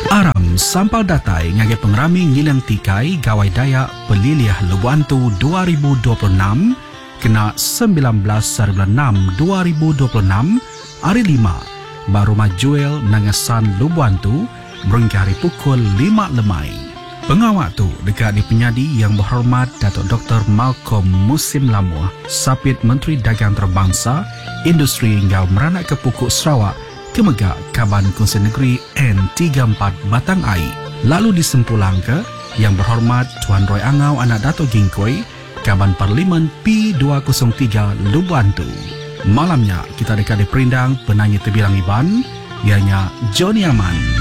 Aram sampal datai ngage pengrami ngilang tikai gawai daya peliliah Lebuantu 2026 kena 19/6/2026 hari 5 baru majuel nangasan Lebuantu berengkari pukul 5 lemai. Pengawak tu dekat di penyadi yang berhormat Datuk Dr. Malcolm Musim Lamuah, Sapit Menteri Dagang Terbangsa, Industri hingga Meranak ke Pokok Sarawak, Kemegak Kaban Kongsi Negeri N34 Batang Ai. Lalu disempulang ke yang berhormat Tuan Roy Angau anak Datuk Gingkoi, Kaban Parlimen P203 Lebuantu. Malamnya kita dekat di perindang penanya terbilang Iban, ianya Johnny Aman.